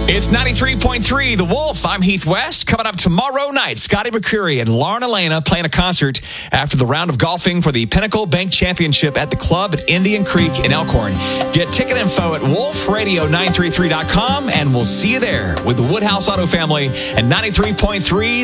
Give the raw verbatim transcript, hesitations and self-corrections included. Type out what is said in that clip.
It's ninety-three point three The Wolf. I'm Heath West. Coming up tomorrow night, Scotty McCreery and Lauren Elena playing a concert after the round of golfing for the Pinnacle Bank Championship at the club at Indian Creek in Elkhorn. Get ticket info at wolf radio nine three three dot com, and we'll see you there with the Woodhouse Auto family and ninety-three point three